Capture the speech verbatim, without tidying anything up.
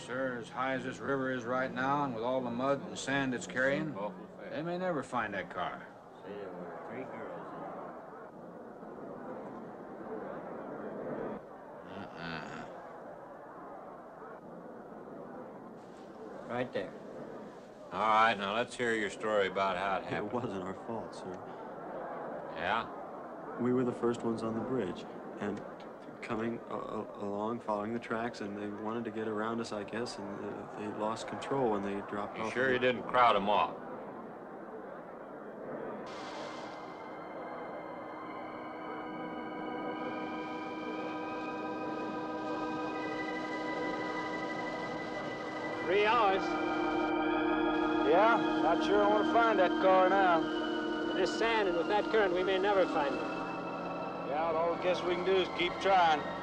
sir. As high as this river is right now, and with all the mud and sand it's carrying, they may never find that car. Say there were three girls in it. Uh-uh. Right there. All right, now let's hear your story about how it happened. It wasn't our fault, sir. Yeah? We were the first ones on the bridge, and coming uh, along, following the tracks, and they wanted to get around us, I guess, and uh, they lost control when they dropped You off. sure you didn't crowd them off? Three hours. Yeah, not sure I want to find that car now. There's sand, and with that current, we may never find it. Yeah, all I guess we can do is keep trying.